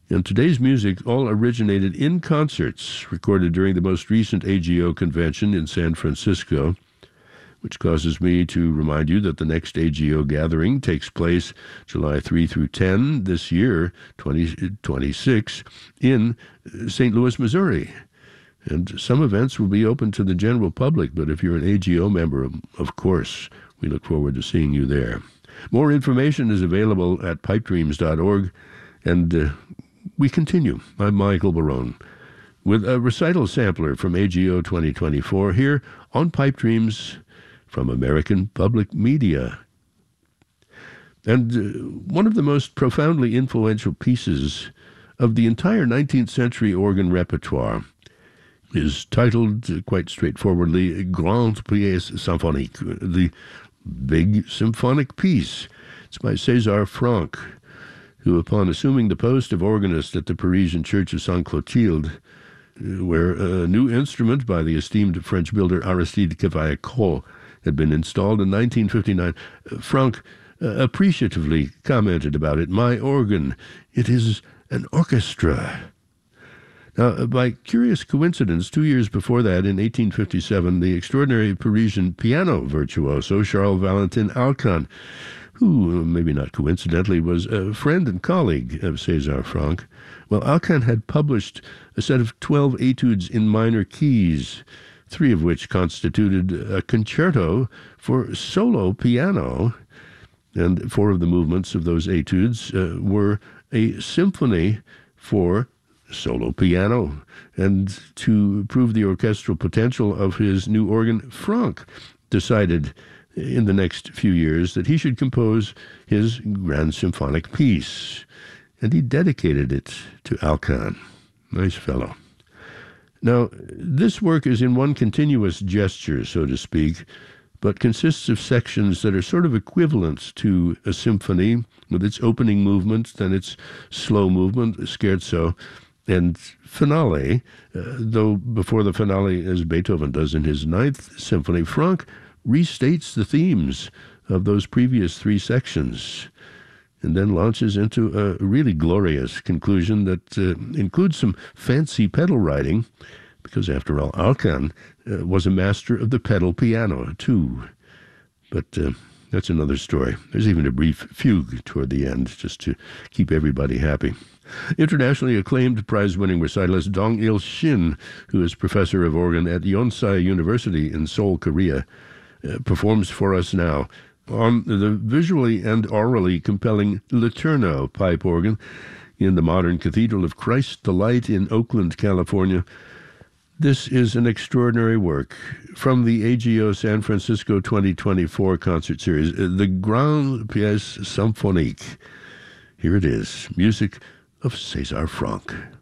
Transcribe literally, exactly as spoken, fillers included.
And today's music all originated in concerts recorded during the most recent A G O convention in San Francisco, which causes me to remind you that the next A G O gathering takes place July third through tenth this year, twenty twenty-six, in Saint Louis, Missouri. And some events will be open to the general public, but if you're an A G O member, of course, we look forward to seeing you there. More information is available at pipe dreams dot org, and uh, we continue. I'm Michael Barone with a recital sampler from A G O twenty twenty-four here on Pipe Dreams from American Public Media. And uh, one of the most profoundly influential pieces of the entire nineteenth century organ repertoire is titled, uh, quite straightforwardly, Grande Pièce Symphonique, the Big Symphonic Piece. It's by César Franck, who, upon assuming the post of organist at the Parisian Church of Sainte Clotilde, where a new instrument by the esteemed French builder Aristide Cavaillé-Coll had been installed in nineteen fifty-nine, Franck uh, appreciatively commented about it, "My organ, it is an orchestra." Now, by curious coincidence, two years before that, in eighteen fifty-seven, the extraordinary Parisian piano virtuoso Charles Valentin Alcan, who, maybe not coincidentally, was a friend and colleague of César Franck, well, Alcan had published a set of twelve etudes in minor keys, three of which constituted a concerto for solo piano, and four of the movements of those etudes uh, were a symphony for solo piano. And to prove the orchestral potential of his new organ, Franck decided in the next few years that he should compose his grand symphonic piece, and he dedicated it to Alcan. Nice fellow. Now, this work is in one continuous gesture, so to speak, but consists of sections that are sort of equivalent to a symphony, with its opening movement, then its slow movement, scherzo, and finale, uh, though before the finale, as Beethoven does in his Ninth Symphony, Franck restates the themes of those previous three sections, and then launches into a really glorious conclusion that uh, includes some fancy pedal writing, because after all, Alcan uh, was a master of the pedal piano too. But uh, that's another story. There's even a brief fugue toward the end, just to keep everybody happy. Internationally acclaimed prize-winning recitalist Dong Il Shin, who is professor of organ at Yonsei University in Seoul, Korea, uh, performs for us now on the visually and orally compelling Laterno pipe organ in the modern Cathedral of Christ the Light in Oakland, California. This is an extraordinary work from the A G O San Francisco twenty twenty-four concert series, the Grande Pièce Symphonique. Here it is, music of César Franck.